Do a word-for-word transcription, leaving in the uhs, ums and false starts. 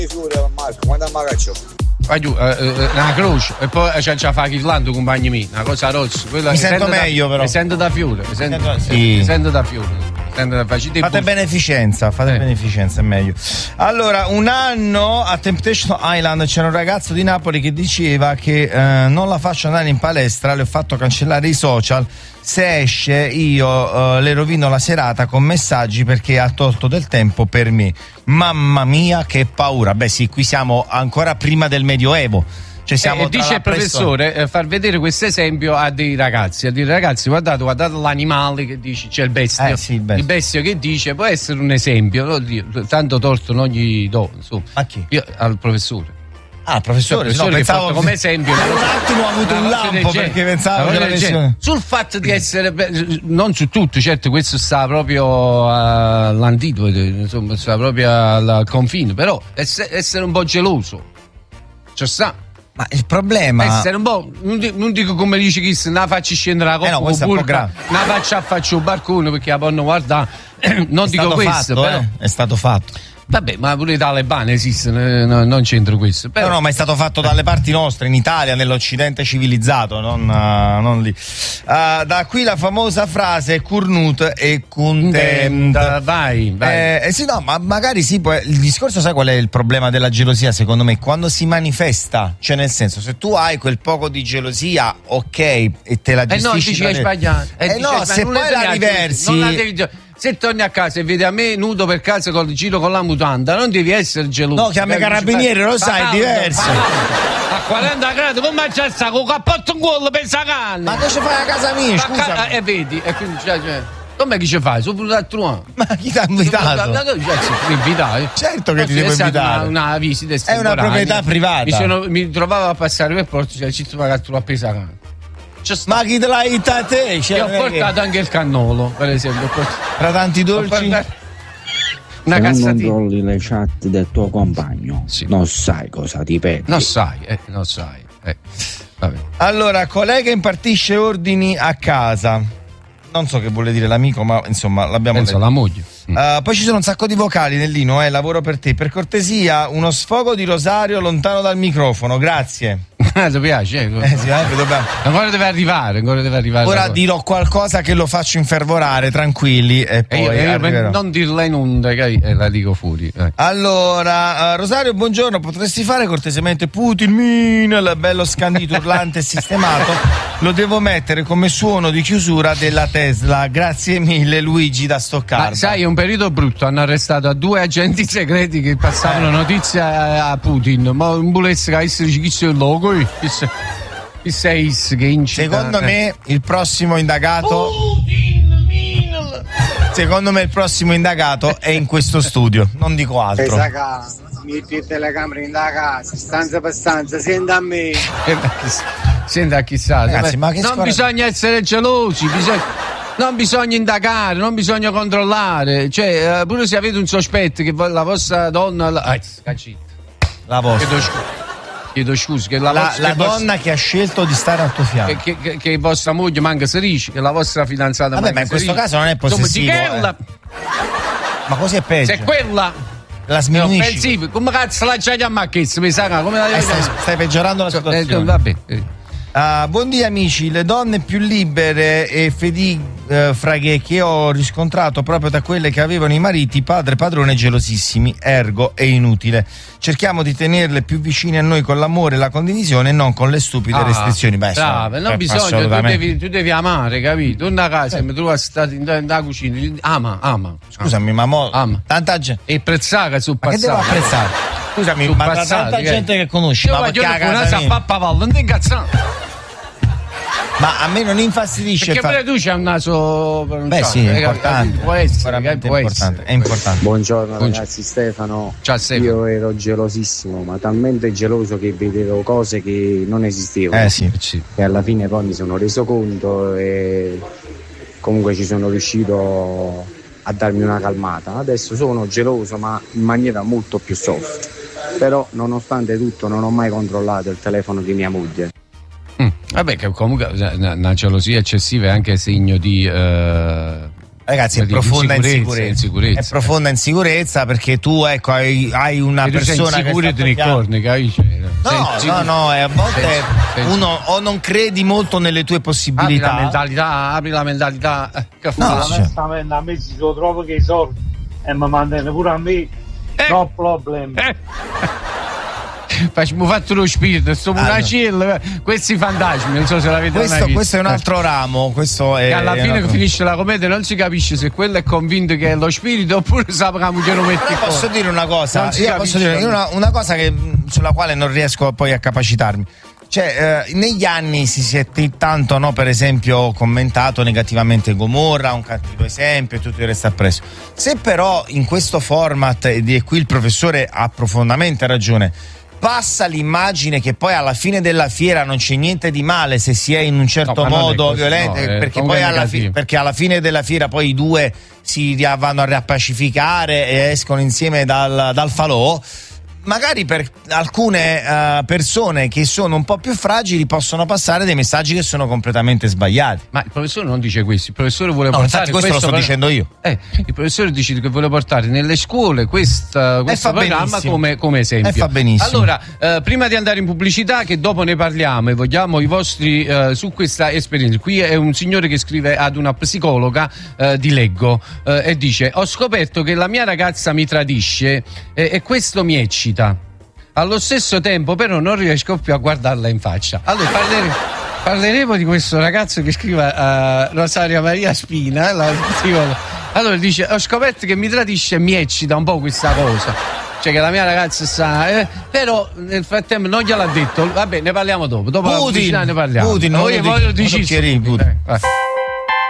Marco, quando magaccio? Vai giù, eh, eh, una croce e poi c'è già fa Chirlando, compagni miei, una cosa rossa. Mi sento meglio da, però. Mi sento da fiore, mi sento, sento, sì. sì. mi sento da fiore. Sento, fate beneficenza, fate eh. beneficenza, è meglio. Allora, un anno a Temptation Island c'era un ragazzo di Napoli che diceva che eh, non la faccio andare in palestra, le ho fatto cancellare i social. Se esce io uh, le rovino la serata con messaggi perché ha tolto del tempo per me. Mamma mia che paura. Beh sì, qui siamo ancora prima del Medioevo. Cioè siamo e dice il professore eh, far vedere questo esempio a dei ragazzi, a dire ragazzi guardate, guardate l'animale che dice, c'è il bestio, eh, sì, il bestio. il bestio che dice può essere un esempio, no? Tanto torto non gli do, insomma. A chi? Io, al professore. Ah, professore, professore no, che pensavo come esempio. Per un attimo ho avuto un lampo perché pensavo che l'avessi... Sul fatto di essere, non su tutto, certo, questo sta proprio all'antidoto, insomma, sta proprio al confine, però essere un po' geloso, ci sta. Ma il problema essere un po', non dico, non dico come dice chi se la faccio scendere la coppa, eh no, questo oppure è un po' la faccio a faccio un barcone perché la possono guardare. Non è dico stato questo, fatto, però eh? È stato fatto. Vabbè, ma pure i talebani esistono, no, non c'entro questo. Però... No, no, ma è stato fatto dalle parti nostre, in Italia, nell'Occidente civilizzato, non, uh, non lì. Uh, da qui la famosa frase Kurnut e Kuntemd. Vai, vai. Eh, eh sì, no, ma magari sì, poi, il discorso, sai qual è il problema della gelosia, secondo me? Quando si manifesta, cioè nel senso, se tu hai quel poco di gelosia, ok, e te la gestisci... Eh no, dici che hai sbagliato. Eh, eh no, se poi la riversi... Non la devi... Se torni a casa e vedi a me nudo per casa col giro con la mutanda, non devi essere geloso. No, chiama i carabinieri, lo sai, è diverso. A quaranta gradi, come c'è sta con cappotto in culo per sta canna? Ma che ci fai a casa mia, scusa? E vedi, e quindi cioè, cioè, come che ci fai? Sono venuto a trovare. Ma chi ti ha invitato? Invitato. Certo che ti devo invitare. Una, una visita è una proprietà privata. Mi, sono, mi trovavo a passare per porto, cioè ci trovavo a trovare per sta canna. Ma chi te l'ha aiutato a te? Cioè, io ho portato che... anche il cannolo, per esempio. Tra tanti dolci. Una se cassatina. non controlli le chat del tuo compagno, sì. Non sai cosa ti perdi. Non sai, eh, non sai. Eh. Vabbè. Allora, collega impartisce ordini a casa. Non so che vuole dire l'amico, ma insomma l'abbiamo Penso detto. la moglie. Mm. Uh, poi ci sono un sacco di vocali nell'ino, eh, lavoro per te. Per cortesia, uno sfogo di Rosario lontano dal microfono, grazie. Ti piace? Eh? Eh, sì, eh, dobbiamo... Ancora deve arrivare, ancora deve arrivare. Ora dirò qualcosa che lo faccio infervorare, tranquilli. E poi e io, io non dirla in onda, che eh, la dico fuori. Eh. Allora, uh, Rosario, buongiorno. Potresti fare cortesemente Putin, Minel, bello scandito, urlante e sistemato? Lo devo mettere come suono di chiusura della Tesla. Grazie mille, Luigi da Stoccarda. Ma sai, è un periodo brutto. Hanno arrestato a due agenti segreti che passavano eh. notizie a, a Putin. Ma un bulesco che si dice chi c'è il logo. Chi sei che incita? Secondo eh. me il prossimo indagato Putin, Minel. Secondo me il prossimo indagato è in questo studio, non dico altro. Metti le telecamere in da casa, stanza per stanza, senta a me. Senta chissà. Ragazzi, ma che non scuola... bisogna essere gelosi, bisogna... non bisogna indagare, non bisogna controllare. Cioè, pure se avete un sospetto che la vostra donna. La, ah, la vostra. Chiedo scusa. Chiedo scusa che la, la, vostra, la che donna vostra, che ha scelto di stare al tuo fianco, che, che, che vostra moglie manca si dice, che la vostra fidanzata vabbè, manca ma in questo dice. caso non è possessivo. Insomma, eh. Ma così è peggio. Se è quella la sminuisci. Come cazzo la c'hai a macchezza? Mi sa come la eh, stai, stai peggiorando la situazione. Eh, vabbè. Uh, buondì amici, le donne più libere e fedigfraghe che ho riscontrato proprio da quelle che avevano i mariti padre padrone gelosissimi, ergo è inutile. Cerchiamo di tenerle più vicine a noi con l'amore e la condivisione e non con le stupide ah, restrizioni. Beh, brava, non bisogna, tu devi, tu devi amare, capito? Una casa eh. mi trovo stare in, in, in cucina, ama, ama. Scusami, ma mo ama. Tanta gente. E apprezzare sul passato. Ma che devo apprezzare? Scusami, sul ma passato, tanta che... gente che conosci, io ma perché a casa mia? Pappavallo, non ti incazzare. Ma a me non infastidisce. Perché pure tu c'hai un naso. Beh, sì, è importante. Può essere, è, può importante, essere. è importante. Buongiorno, Buongiorno ragazzi, Stefano. Ciao Stefano. Io ero gelosissimo, ma talmente geloso che vedevo cose che non esistevano. Eh sì. E alla fine poi mi sono reso conto e comunque ci sono riuscito a darmi una calmata. Adesso sono geloso, ma in maniera molto più soft. Però, nonostante tutto, non ho mai controllato il telefono di mia moglie. Mm. Vabbè, che comunque una, una gelosia eccessiva è anche segno di, eh, Ragazzi, è Di profonda insicurezza, insicurezza. insicurezza. È profonda insicurezza perché tu, ecco, hai, hai una E tu sei persona che insicuro sta di nei pagando- corni, capisci? No, Sei no, insicuro. no, e a volte Sei- sei- uno o non credi molto nelle tue Apri la possibilità. mentalità, apri la mentalità. eh, Che No, fa? sì. Onestamente a me ci sono troppo che i soldi e mi mandano pure a me, no problem. Eh. Facciamo fatto lo spirito, sto Ah, una no. chill, questi fantasmi, non so se l'avete mai Questo, visto. questo è un altro ramo. Questo è, Che alla è fine una- che finisce la commedia non si capisce se quello è convinto che è lo spirito oppure sa che la moglie lo mette Però fuori. posso dire una cosa, Non si io capisce. posso dire io una, una cosa che, mh, sulla quale non riesco poi a capacitarmi. Cioè, eh, negli anni si si è t- tanto, no, per esempio, commentato negativamente Gomorra, un cattivo esempio e tutto il resto appresso. Se però in questo format, ed è qui il professore ha profondamente ragione, passa l'immagine che poi alla fine della fiera non c'è niente di male se si è in un certo No, ma non è modo così, violento, no, è- perché comunque poi è alla, fi- negativo. perché alla fine della fiera poi i due si ria- vanno a riappacificare e escono insieme dal, dal falò. Magari per alcune eh, persone che sono un po' più fragili possono passare dei messaggi che sono completamente sbagliati. Ma il professore non dice questo, il professore vuole No, portare infatti questo lo sto per- dicendo io. Eh, il professore dice che vuole portare nelle scuole questa, questo fa programma benissimo. come, come esempio. E fa benissimo. Allora, eh, prima di andare in pubblicità, che dopo ne parliamo e vogliamo i vostri eh, su questa esperienza. Qui è un signore che scrive ad una psicologa eh, di Leggo eh, e dice: ho scoperto che la mia ragazza mi tradisce eh, e questo mi eccita. Allo stesso tempo però non riesco più a guardarla in faccia. Allora parleremo, parleremo di questo ragazzo che scrive a Rosaria Maria Spina, eh, la psicologa. Allora dice: ho scoperto che mi tradisce e mi eccita un po' questa cosa. Cioè che la mia ragazza sta eh, però nel frattempo non gliel'ha detto. Vabbè, ne parliamo dopo. Dopo la Putin, pubblicità ne parliamo. Putin, non Voi lo voglio dici- deciso. non lo chiedi, Putin. Eh, eh.